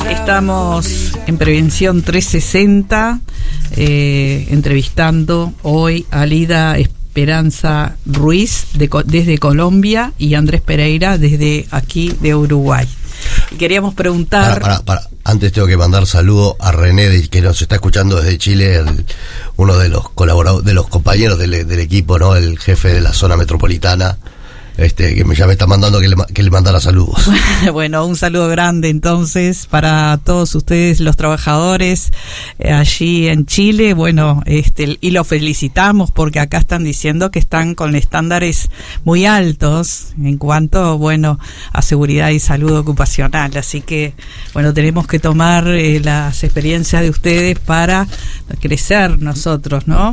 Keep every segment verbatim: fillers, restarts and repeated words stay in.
Estamos en Prevención trescientos sesenta, eh, entrevistando hoy a Lida Esperanza Ruiz de, desde Colombia y Andrés Pereira desde aquí de Uruguay. Y queríamos preguntar... Para, para, para. Antes tengo que mandar saludo a René, que nos está escuchando desde Chile, el, uno de los colaboradores, de los compañeros del, del equipo, ¿no? El jefe de la zona metropolitana. Este, que me, ya me está mandando que le, que le mandara saludos. Bueno, un saludo grande entonces para todos ustedes, los trabajadores eh, allí en Chile. Bueno, este, y los felicitamos porque acá están diciendo que están con estándares muy altos en cuanto, bueno, a seguridad y salud ocupacional. Así que, bueno, tenemos que tomar eh, las experiencias de ustedes para crecer nosotros, ¿no?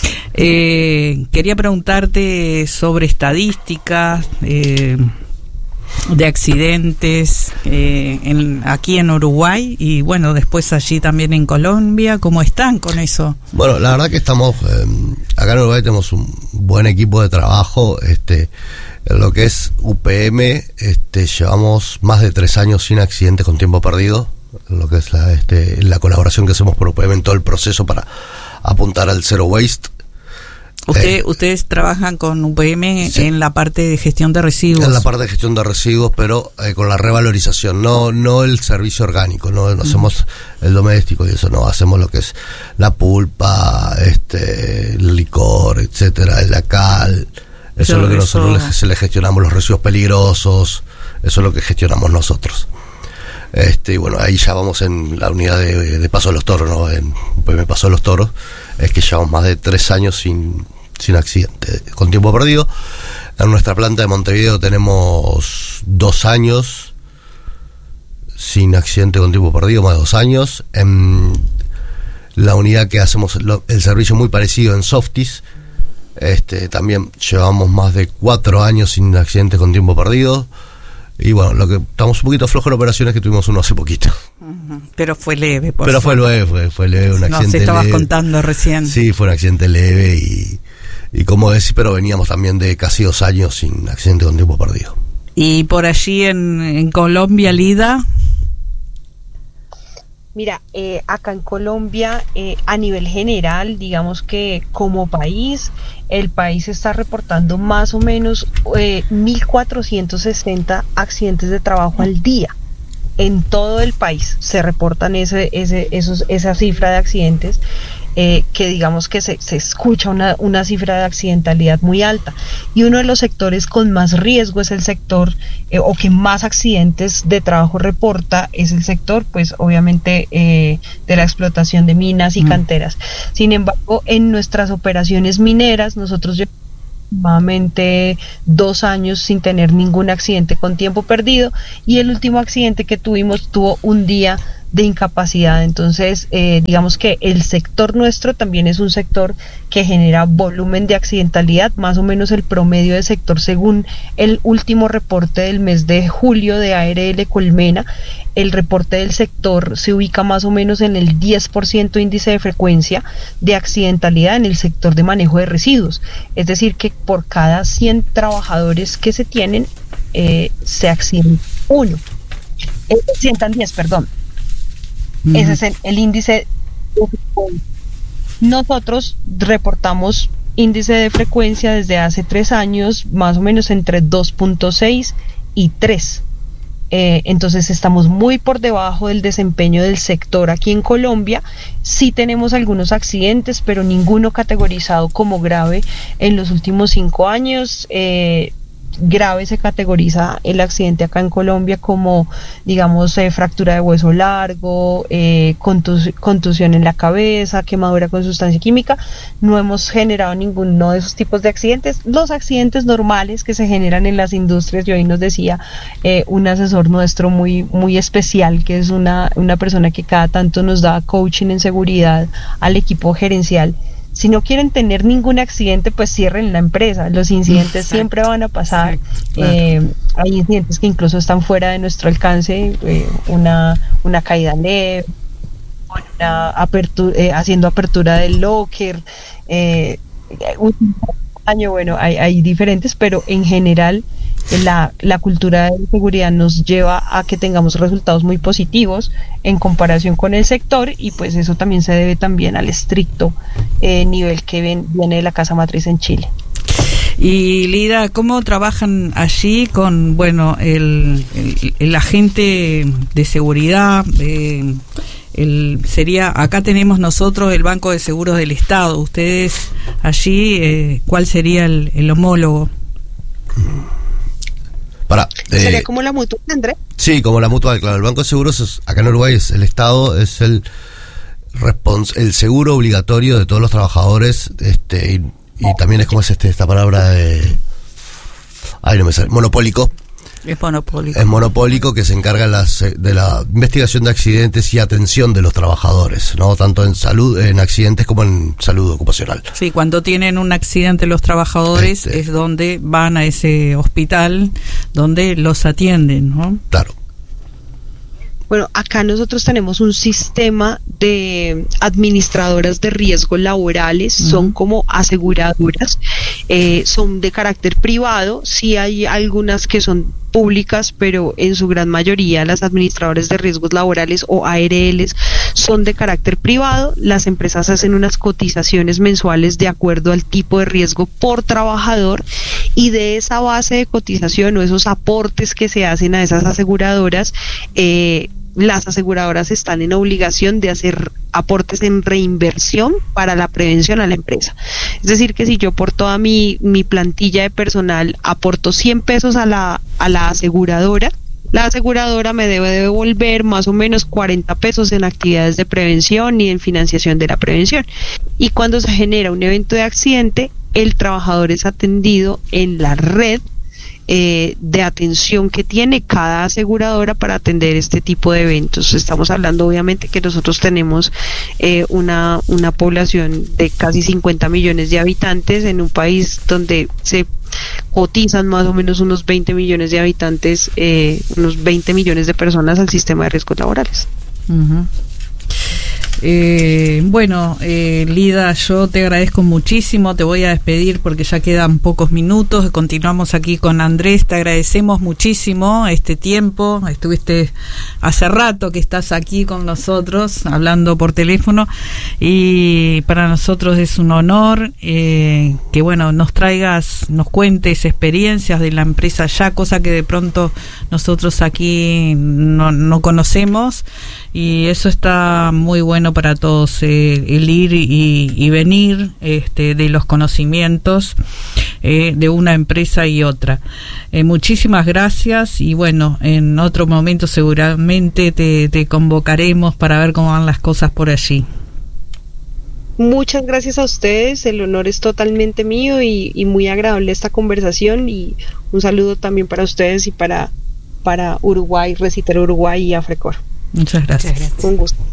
Eh, quería preguntarte sobre estadísticas Eh, de accidentes eh, en, aquí en Uruguay y bueno, después allí también en Colombia. ¿Cómo están con eso? Bueno, la verdad que estamos eh, acá en Uruguay tenemos un buen equipo de trabajo. Este, en lo que es U P M, este, llevamos más de tres años sin accidentes con tiempo perdido. En lo que es la, este, la colaboración que hacemos por U P M en todo el proceso para apuntar al zero waste. Usted, Eh, ustedes trabajan con U P M sí. en la parte de gestión de residuos. En la parte de gestión de residuos, pero eh, con la revalorización, no no el servicio orgánico, no, no hacemos el doméstico y eso, no, hacemos lo que es la pulpa, este, el licor, etcétera, la cal, eso Yo, es lo que eso... nosotros le, se le gestionamos, los residuos peligrosos, eso es lo que gestionamos nosotros. Este, y bueno, ahí ya vamos en la unidad de, de Paso de los Toros, ¿no? En U P M Paso de los Toros, es que llevamos más de tres años sin sin accidente, con tiempo perdido. En nuestra planta de Montevideo tenemos dos años sin accidente con tiempo perdido, más de dos años. En la unidad que hacemos lo, el servicio muy parecido en Softis, este, también llevamos más de cuatro años sin accidentes con tiempo perdido. Y bueno, lo que estamos un poquito flojos en operaciones que tuvimos uno hace poquito. Uh-huh. Pero fue leve. Por Pero favor. fue leve, fue, fue leve, un accidente Nos estabas leve. contando recién. Sí, fue un accidente leve y, y como decís, pero veníamos también de casi dos años sin accidente con tiempo perdido. Y por allí en, en Colombia, Lida... Mira, eh, acá en Colombia, eh, a nivel general, digamos que como país, el país está reportando más o menos eh, mil cuatrocientos sesenta accidentes de trabajo al día. En todo el país se reportan ese, ese, esos, esa cifra de accidentes, eh, que digamos que se, se escucha una, una cifra de accidentalidad muy alta. Y uno de los sectores con más riesgo es el sector, eh, o que más accidentes de trabajo reporta, es el sector, pues obviamente, eh, de la explotación de minas y mm. canteras. Sin embargo, en nuestras operaciones mineras, nosotros llevamos aproximadamente dos años sin tener ningún accidente con tiempo perdido, y el último accidente que tuvimos tuvo un día de incapacidad. Entonces, eh, digamos que el sector nuestro también es un sector que genera volumen de accidentalidad, más o menos el promedio de sector según el último reporte del mes de julio de A R L Colmena. El reporte del sector se ubica más o menos en el diez por ciento índice de frecuencia de accidentalidad en el sector de manejo de residuos. Es decir, que por cada cien trabajadores que se tienen, eh, se accidenta uno. Eh, se accidentan diez, perdón. Uh-huh. Ese es el, el índice. Nosotros reportamos índice de frecuencia desde hace tres años, más o menos entre dos punto seis y tres. Eh, entonces estamos muy por debajo del desempeño del sector aquí en Colombia. Sí tenemos algunos accidentes, pero ninguno categorizado como grave en los últimos cinco años. Eh, grave se categoriza el accidente acá en Colombia como, digamos, eh, fractura de hueso largo, eh, contus- contusión en la cabeza, quemadura con sustancia química. No hemos generado ninguno de esos tipos de accidentes. Los accidentes normales que se generan en las industrias, y hoy nos decía eh, un asesor nuestro muy, muy especial, que es una, una persona que cada tanto nos da coaching en seguridad al equipo gerencial. Si no quieren tener ningún accidente, pues cierren la empresa. Los incidentes Exacto. siempre van a pasar. Exacto, claro. eh, hay incidentes que incluso están fuera de nuestro alcance, eh, una, una caída leve, una apertura, eh, haciendo apertura del locker, eh, un año, bueno, hay, hay diferentes, pero en general la, la cultura de seguridad nos lleva a que tengamos resultados muy positivos en comparación con el sector, y pues eso también se debe también al estricto eh, nivel que ven, viene de la casa matriz en Chile. Y Lida, ¿cómo trabajan allí con, bueno, el, el, el agente de seguridad? Eh, el, sería, acá tenemos nosotros el Banco de Seguros del Estado. Ustedes allí, eh, ¿cuál sería el, el homólogo? Para, eh, ¿Sería como la mutua, Andrés? Sí, como la mutua, claro. El Banco de Seguros es, acá en Uruguay es el Estado, es el respons, el seguro obligatorio de todos los trabajadores, este y, y también es como es este esta palabra de ay no me sale, monopólico. Es monopólico. Es monopólico, que se encarga de la, de la investigación de accidentes y atención de los trabajadores, no tanto en salud, en accidentes como en salud ocupacional. Sí, cuando tienen un accidente los trabajadores este, es donde van a ese hospital donde los atienden, ¿no? Claro. Bueno, acá nosotros tenemos un sistema de administradoras de riesgos laborales, uh-huh. son como aseguradoras, eh, son de carácter privado, sí hay algunas que son públicas, pero en su gran mayoría las administradoras de riesgos laborales o A R Ls son de carácter privado. Las empresas hacen unas cotizaciones mensuales de acuerdo al tipo de riesgo por trabajador, y de esa base de cotización o esos aportes que se hacen a esas aseguradoras, eh, las aseguradoras están en obligación de hacer aportes en reinversión para la prevención a la empresa. Es decir, que si yo por toda mi, mi plantilla de personal aporto cien pesos a la, a la aseguradora, la aseguradora me debe devolver más o menos cuarenta pesos en actividades de prevención y en financiación de la prevención. Y cuando se genera un evento de accidente, el trabajador es atendido en la red Eh, de atención que tiene cada aseguradora para atender este tipo de eventos. Estamos hablando obviamente que nosotros tenemos eh, una, una población de casi cincuenta millones de habitantes en un país donde se cotizan más o menos unos veinte millones de habitantes, eh, unos veinte millones de personas al sistema de riesgos laborales. Uh-huh. Eh, bueno, eh, Lida, yo te agradezco muchísimo, te voy a despedir porque ya quedan pocos minutos, continuamos aquí con Andrés, te agradecemos muchísimo este tiempo, estuviste hace rato que estás aquí con nosotros hablando por teléfono, y para nosotros es un honor eh, que bueno, nos traigas, nos cuentes experiencias de la empresa ya, cosa que de pronto nosotros aquí no, no conocemos, y eso está muy bueno para todos, eh, el ir y, y venir este, de los conocimientos eh, de una empresa y otra. Eh, muchísimas gracias, y bueno, en otro momento seguramente te, te convocaremos para ver cómo van las cosas por allí. Muchas gracias a ustedes, el honor es totalmente mío, y, y muy agradable esta conversación, y un saludo también para ustedes y para, para Uruguay, Reciter Uruguay y Afrecor. Muchas gracias. Muchas gracias. Un gusto.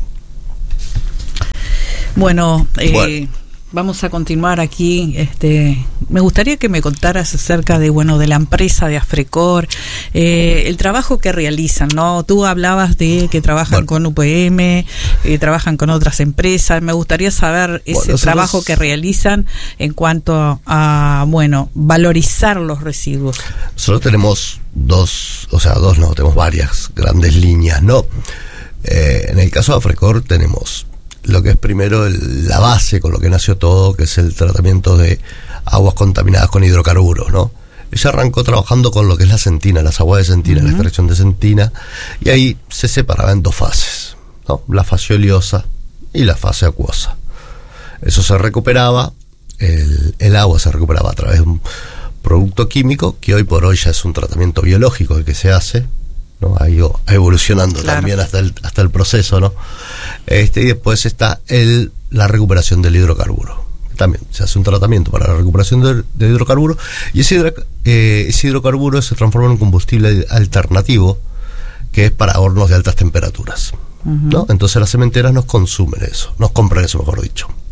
Bueno, eh, bueno, vamos a continuar aquí. Este, me gustaría que me contaras acerca de bueno de la empresa de Afrecor, eh, el trabajo que realizan, ¿no? Tú hablabas de que trabajan bueno. con U P M, eh, trabajan con otras empresas. Me gustaría saber ese bueno, trabajo que realizan en cuanto a bueno valorizar los residuos. Nosotros tenemos dos, o sea, dos no, tenemos varias grandes líneas, ¿no? Eh, en el caso de Afrecor tenemos lo que es primero el, la base con lo que nació todo, que es el tratamiento de aguas contaminadas con hidrocarburos, ¿no? Ella arrancó trabajando con lo que es la sentina, las aguas de sentina, uh-huh. la extracción de sentina, y ahí se separaba en dos fases, ¿no? La fase oleosa y la fase acuosa. Eso se recuperaba, el, el agua se recuperaba a través de un producto químico, que hoy por hoy ya es un tratamiento biológico el que se hace, ¿no? Ha ido evolucionando claro. también hasta el, hasta el proceso, ¿no? Este, y después está el, la recuperación del hidrocarburo. También se hace un tratamiento para la recuperación del, del hidrocarburo, y ese, hidro, eh, ese hidrocarburo se transforma en un combustible alternativo que es para hornos de altas temperaturas, uh-huh. ¿no? Entonces las cementeras nos consumen eso, nos compran eso, mejor dicho.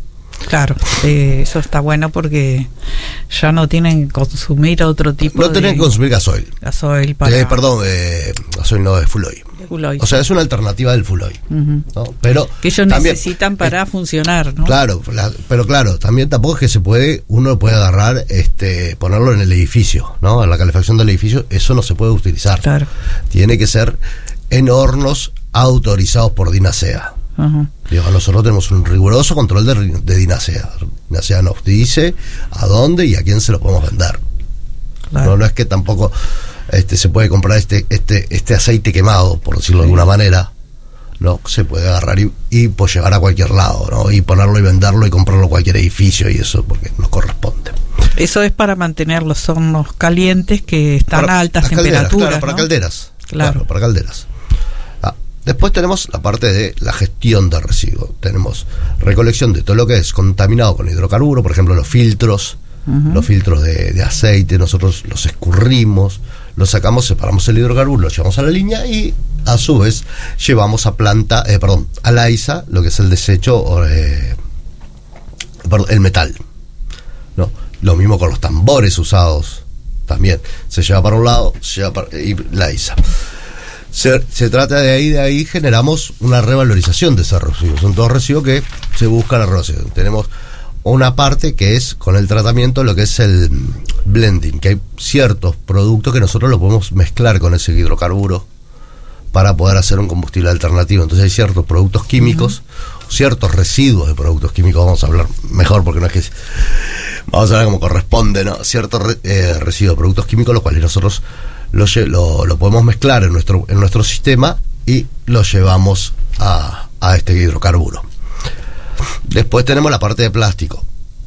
Claro, eh, eso está bueno porque ya no tienen que consumir otro tipo no de... No tienen que consumir gasoil. Gasoil para... Eh, perdón, eh, gasoil no, es full oil. Full oil. O sea, es una alternativa del full oil. Uh-huh. ¿No? Pero que ellos también, necesitan para eh, funcionar, ¿no? Claro, la, pero claro, también tampoco es que se puede, uno puede agarrar, este, ponerlo en el edificio, ¿no? En la calefacción del edificio, eso no se puede utilizar. Claro. Tiene que ser en hornos autorizados por DINASEA. Uh-huh. Digo, nosotros tenemos un riguroso control de, de DINASEA. DINASEA nos dice a dónde y a quién se lo podemos vender. Claro. No, no es que tampoco este, se puede comprar este, este, este aceite quemado, por decirlo sí. de alguna manera. No, se puede agarrar y, y pues llevar a cualquier lado, ¿no? Y ponerlo y venderlo y comprarlo a cualquier edificio y eso porque nos corresponde. Eso es para mantener los hornos calientes que están para a altas calderas, temperaturas. Claro, para ¿no? calderas. Claro. claro, para calderas. Después tenemos la parte de la gestión de residuos. Tenemos recolección de todo lo que es contaminado con hidrocarburo, por ejemplo los filtros, uh-huh. los filtros de, de aceite, nosotros los escurrimos, los sacamos, separamos el hidrocarburo, lo llevamos a la línea y a su vez llevamos a planta, eh, perdón, a la I S A, lo que es el desecho, eh, perdón, el metal. ¿No? Lo mismo con los tambores usados, también se lleva para un lado, se lleva para, y la I S A. Se, se trata de ahí, de ahí generamos una revalorización de esos residuos. Son todos residuos que se busca la revalorización. Tenemos una parte que es con el tratamiento, lo que es el blending, que hay ciertos productos que nosotros lo podemos mezclar con ese hidrocarburo para poder hacer un combustible alternativo. Entonces hay ciertos productos químicos, uh-huh. ciertos residuos de productos químicos, vamos a hablar mejor porque no es que... Vamos a hablar como corresponde, ¿no? Ciertos re, eh, residuos de productos químicos, los cuales nosotros... Lo, lo, lo podemos mezclar en nuestro en nuestro sistema y lo llevamos a, a este hidrocarburo. Después tenemos la parte de plástico.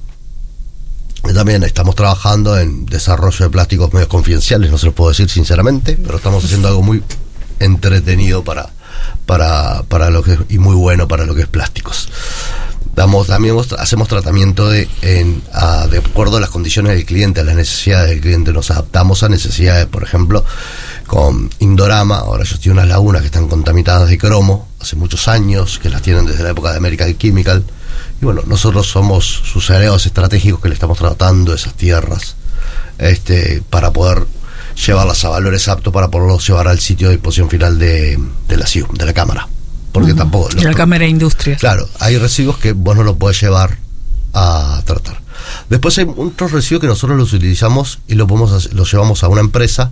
También estamos trabajando en desarrollo de plásticos medios confidenciales, no se los puedo decir sinceramente, pero estamos haciendo algo muy entretenido para para para lo que y muy bueno para lo que es plásticos. Damos, también hacemos tratamiento de, en, a, de acuerdo a las condiciones del cliente, a las necesidades del cliente. Nos adaptamos a necesidades, por ejemplo, con Indorama. Ahora yo estoy en unas lagunas que están contaminadas de cromo, hace muchos años, que las tienen desde la época de American Chemical. Y bueno, nosotros somos sus aliados estratégicos que le estamos tratando esas tierras este, para poder llevarlas a valores aptos para poderlos llevar al sitio de disposición final de, de la C I U, de la Cámara. Porque uh-huh. tampoco... De la Cámara de Industrias. Claro, hay residuos que vos no los podés llevar a tratar. Después hay otros residuos que nosotros los utilizamos y los, podemos hacer, los llevamos a una empresa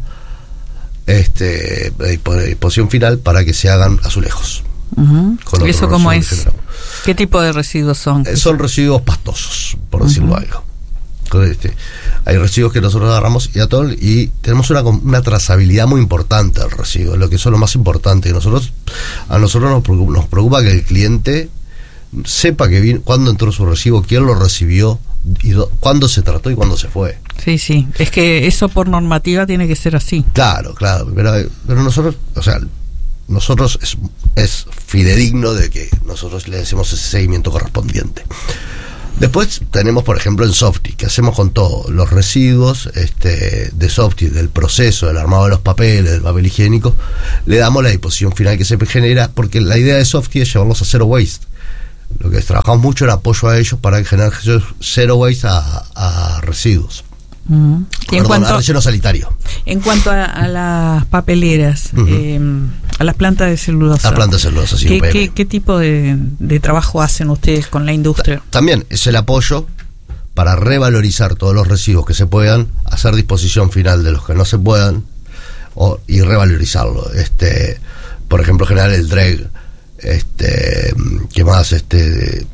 este, de disposición final para que se hagan azulejos. Uh-huh. ¿Y eso cómo es? ¿Qué tipo de residuos son? Eh, son residuos pastosos, por uh-huh. decirlo algo. Este, hay residuos que nosotros agarramos y a todo, y tenemos una, una trazabilidad muy importante del residuo, lo que es lo más importante. Nosotros, a nosotros nos preocupa, nos preocupa que el cliente sepa que vino, cuándo entró su recibo, quién lo recibió, y do, cuándo se trató y cuándo se fue. Sí, sí, es que eso por normativa tiene que ser así. Claro, claro, pero, pero nosotros, o sea, nosotros es, es fidedigno de que nosotros le hacemos ese seguimiento correspondiente. Después tenemos, por ejemplo, en Softy, que hacemos con todos los residuos este, de Softy, del proceso, del armado de los papeles, del papel higiénico, le damos la disposición final que se genera, porque la idea de Softy es llevarlos a zero waste. Lo que trabajamos mucho era apoyo a ellos para generar zero waste a, a residuos. Uh-huh. Perdón, en cuanto, a relleno sanitario. En cuanto a, a las papeleras, uh-huh. eh, a las plantas de celulosa. Las plantas de celulosa, sí. ¿Qué, ¿qué, ¿Qué tipo de, de trabajo hacen ustedes con la industria? También es el apoyo para revalorizar todos los residuos que se puedan, hacer disposición final de los que no se puedan o, y revalorizarlo. Este, por ejemplo, generar el D R E G, este, ¿qué más? Este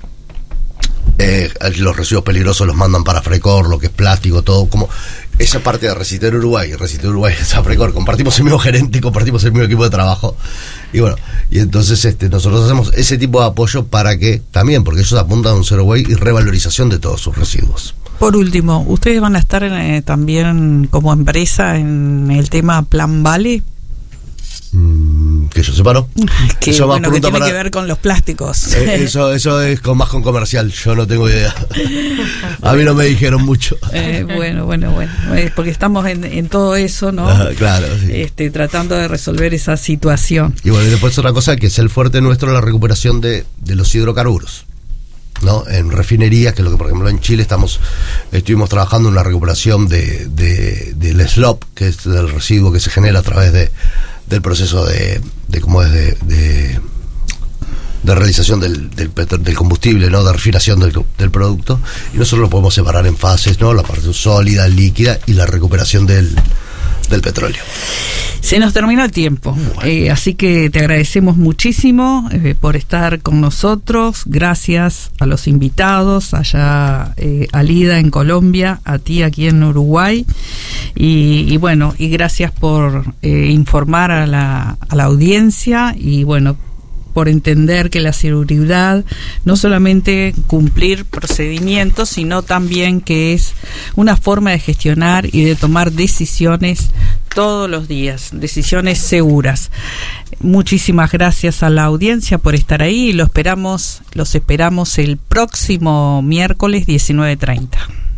Eh, los residuos peligrosos los mandan para Frecor, lo que es plástico, todo como esa parte de Recicler Uruguay, Recicler Uruguay es a Frecor, compartimos el mismo gerente, compartimos el mismo equipo de trabajo y bueno, y entonces este nosotros hacemos ese tipo de apoyo para que también, porque ellos apuntan a un zero waste y revalorización de todos sus residuos. Por último, ¿ustedes van a estar eh, también como empresa en el tema Plan Vale? Mm, que yo sepa, ¿no? Que, eso bueno, que tiene para, que ver con los plásticos. Eh, eso eso es con, más con comercial, yo no tengo idea. A mí no me dijeron mucho. Eh, bueno, bueno, bueno, eh, porque estamos en, en todo eso, ¿no? Ah, claro, sí. Este, tratando de resolver esa situación. Y bueno, y después otra cosa que es el fuerte nuestro, la recuperación de, de los hidrocarburos. ¿no? En refinerías, que es lo que por ejemplo en Chile estamos estuvimos trabajando en una recuperación de, de del slop, que es del residuo que se genera a través de del proceso de, de cómo es de, de de realización del, del, del combustible, ¿no? De refinación del, del producto, y nosotros lo podemos separar en fases, ¿no? La parte sólida, líquida y la recuperación del, del petróleo. Se nos terminó el tiempo, bueno. eh, así que te agradecemos muchísimo eh, por estar con nosotros. Gracias a los invitados, allá eh, a Lida en Colombia, a ti aquí en Uruguay, y, y bueno, y gracias por eh, informar a la, a la audiencia, y bueno, por entender que la seguridad no solamente cumplir procedimientos, sino también que es una forma de gestionar y de tomar decisiones todos los días, decisiones seguras. Muchísimas gracias a la audiencia por estar ahí, y lo esperamos, los esperamos el próximo miércoles diecinueve treinta.